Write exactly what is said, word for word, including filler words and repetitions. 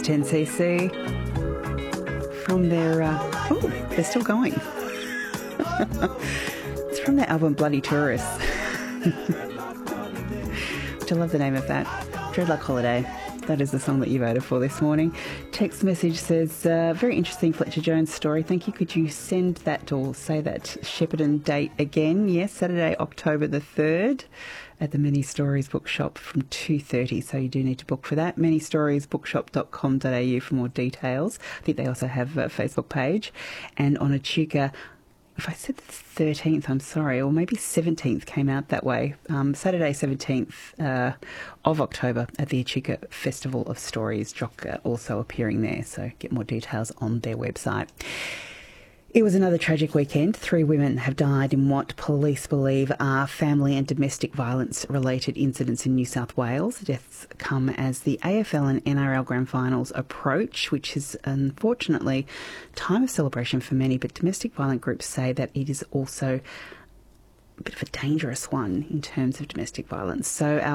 ten C C from their... Uh, oh, they're still going. It's from their album Bloody Tourists. Which I love the name of that. Dreadlock Holiday. That is the song that you voted for this morning. Text message says, uh, very interesting Fletcher Jones story. Thank you. Could you send that or say that Shepparton date again? Yes, Saturday, October the third at the Many Stories Bookshop from two thirty. So you do need to book for that. many stories bookshop dot com dot a u for more details. I think they also have a Facebook page. And on Echuca, if I said the thirteenth, I'm sorry, or maybe seventeenth came out that way. Um, Saturday, seventeenth uh, of October at the Echuca Festival of Stories. Jock uh, also appearing there, so get more details on their website. It was another tragic weekend. Three women have died in what police believe are family and domestic violence-related incidents in New South Wales. Deaths come as the A F L and N R L Grand Finals approach, which is unfortunately a time of celebration for many, but domestic violent groups say that it is also a bit of a dangerous one in terms of domestic violence. So our